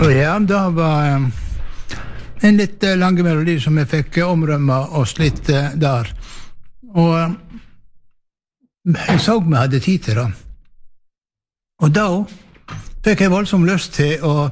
Ja, det var en litt lang melodi som jeg fikk omrømme oss litt der. Og jeg så vi hadde tid til det. Og da fikk jeg voldsom lyst til å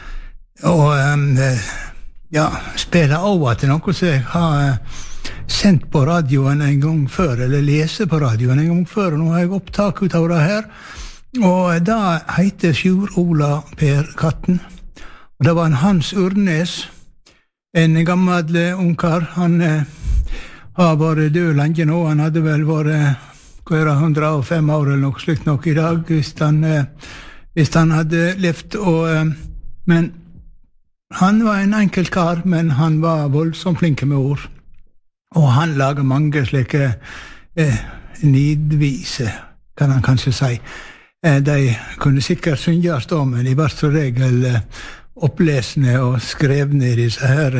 spille over til noe som jeg har sendt på radioen en gang før, eller lese på radioen en gang før, og nå har jeg opptak ut av det her. Og det heter Sjur Ola Per Katten. Og det var en Hans Urnes, en gammel ungkar. Han har vært død lenge nå. Han hadde vel vært 105 år eller noe slikt nok i dag, hvis han hadde levd. Men han var en enkel kar, men han var voldsomt flink med ord. Og han lager mange slike nidvise, kan han kanskje si. De kunne sikkert synges da, men de var så regel opplesende og skrevne i disse her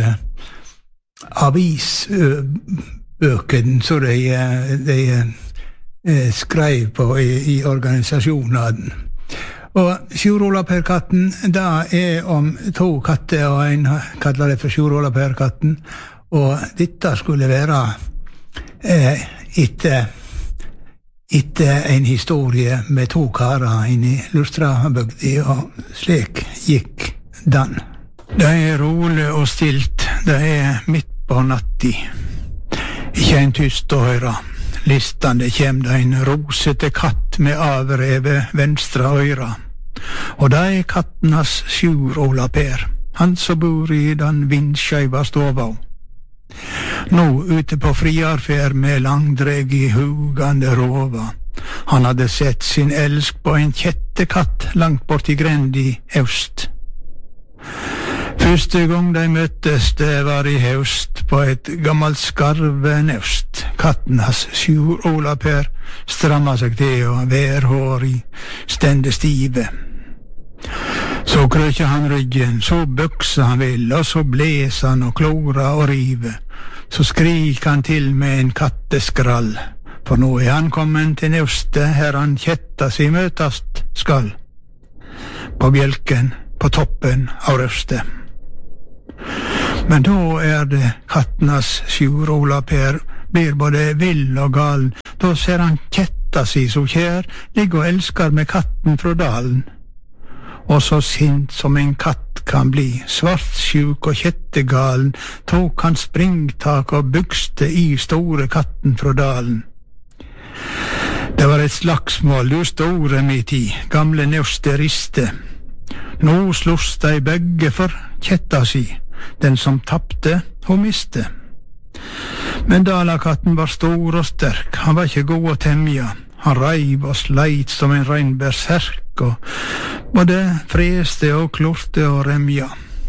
avisbøkene som de skrev på i organisasjonen. Og Sjur Ola Per Katten, det om to katter, og en kallar det for Sjur Ola Per Katten, og dette skulle være etter en historie med to karer inn i Lustrabygda, og slik gikk den. Det rolig og stilt, det midt på natti. Ikke en tyst å høre. Listande kjem det en rosete katt med avrevet venstre øyra. Og det kattenas Sjur Ola Per, han som bor i den vindskjøyva stova. Nå ute på friarferd med langdreg i hugande rova. Han hadde sett sin elsk på en kjettekatt langt bort i grend i øst. Første gang de møttes, det var i høst på et gammalt skarvenøst. Kattenas Sjur Ola Per stramma seg til, og værhår i stende stive. Så krøkja han ryggen, så bøksa han vill, og så bles han og klora og rive. Så skrik han til med en katteskrall, for nå han kommet til nøstet, her han kjetta si møtast skal. På bjelken, på toppen av røstet. Men da det kattenas Sjur Ola Per blir både vill og gal. Da ser han kjetta si så kjær, ligger og elskar med katten fra dalen. Og så sint som en katt kan bli, svartsjuk og kjettegalen, tok han springtak og bygste i store katten fra dalen. Det var et slagsmål, du store mitt i, gamle nøste riste. Nå slåss de begge for kjetta si, den som tappte og miste. Men dalakatten var stor og sterk, han var ikke god å temja. Han reiv og sleit som en reinberserk, og både freste og klorte og remja.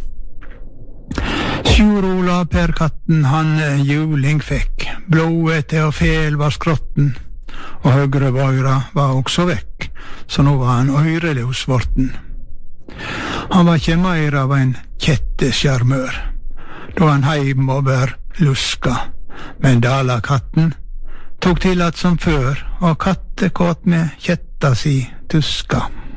Sjur Ola Per Katten, han juling fikk, blåete og fel var skrotten, og høyre øyra var også vekk, så nå var han øyreløs vorten. Han var ikke mer av en kjettesjarmør, da han heim over luska, men dalakatten tok til at som før, og kattekåt med kjetta si tuska.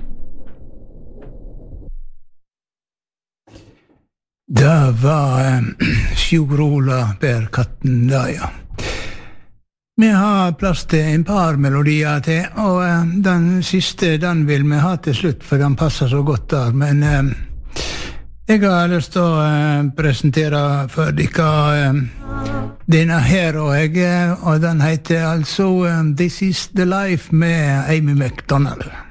Det var Sjur Ola Per Katten da, ja. Vi har plass til en par melodier til, og den siste, den vil vi ha til slutt, for den passer så godt der, men jeg har lyst til å presentere for dere denne her, og den heter altså This is the Life med Amy McDonald.